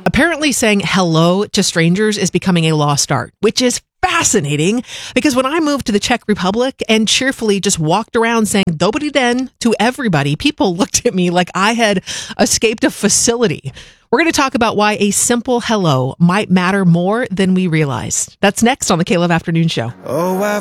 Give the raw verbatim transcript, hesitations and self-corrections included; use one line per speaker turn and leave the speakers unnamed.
Apparently saying hello to strangers is becoming a lost art, which is fascinating because when I moved to the Czech Republic and cheerfully just walked around saying "Dobrý den" to everybody, people looked at me like I had escaped a facility. We're going to talk about why a simple hello might matter more than we realized. That's next on the K-Love Afternoon Show.
Oh, I've